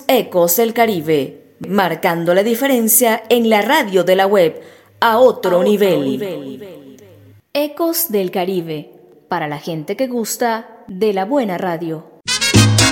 Ecos del Caribe, marcando la diferencia en la radio de la web a otro nivel. Ecos del Caribe, para la gente que gusta de la buena radio.